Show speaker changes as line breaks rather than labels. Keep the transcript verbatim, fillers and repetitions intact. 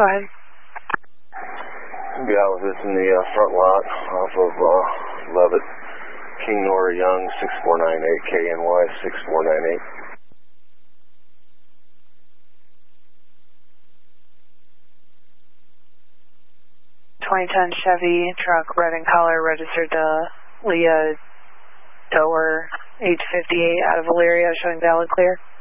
Go ahead.
Yeah, I was just in the uh, front lot off of uh, Levitt, King Nora Young, six four nine eight, K N Y six four nine eight.
twenty ten Chevy truck, red in color, registered to Leah Doer, age fifty-eight, out of Valeria, showing valid clear.